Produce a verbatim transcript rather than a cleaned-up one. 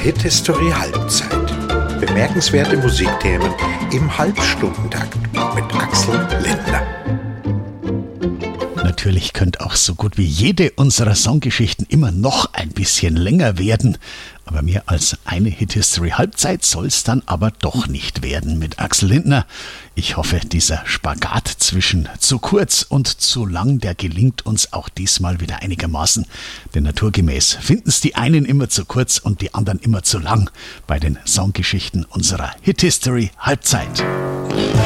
Hit History Halbzeit. Bemerkenswerte Musikthemen im Halbstundentakt mit Axel Lindner. Natürlich könnte auch so gut wie jede unserer Songgeschichten immer noch ein bisschen länger werden. Aber mehr als eine Hit-History-Halbzeit soll es dann aber doch nicht werden mit Axel Lindner. Ich hoffe, dieser Spagat zwischen zu kurz und zu lang, der gelingt uns auch diesmal wieder einigermaßen. Denn naturgemäß finden es die einen immer zu kurz und die anderen immer zu lang bei den Songgeschichten unserer Hit-History-Halbzeit.